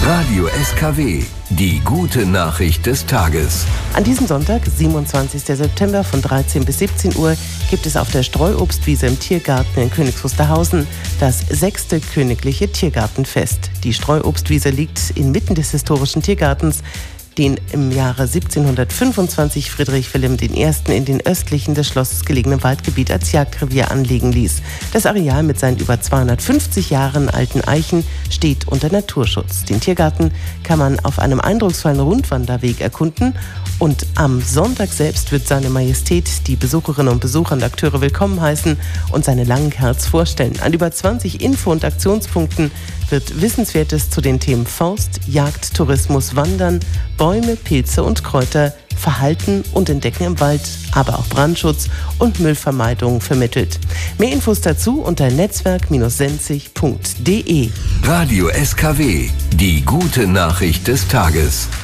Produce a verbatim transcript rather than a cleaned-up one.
Radio S K W, die gute Nachricht des Tages. An diesem Sonntag, siebenundzwanzigsten September von dreizehn bis siebzehn Uhr, gibt es auf der Streuobstwiese im Tiergarten in Königs Wusterhausen das sechste Königliche Tiergartenfest. Die Streuobstwiese liegt inmitten des historischen Tiergartens, den im Jahre siebzehnhundertfünfundzwanzig Friedrich Wilhelm der Erste in den östlichen des Schlosses gelegenen Waldgebiet als Jagdrevier anlegen ließ. Das Areal mit seinen über zweihundertfünfzig Jahren alten Eichen steht unter Naturschutz. Den Tiergarten kann man auf einem eindrucksvollen Rundwanderweg erkunden und am Sonntag selbst wird seine Majestät die Besucherinnen und Besucher und Akteure willkommen heißen und seine Langkerz vorstellen. An über zwanzig Info- und Aktionspunkten wird Wissenswertes zu den Themen Forst, Jagd, Tourismus, Wandern, Bäume, Pilze und Kräuter, Verhalten und Entdecken im Wald, aber auch Brandschutz und Müllvermeidung vermittelt. Mehr Infos dazu unter netzwerk senzig punkt de. Radio S K W, die gute Nachricht des Tages.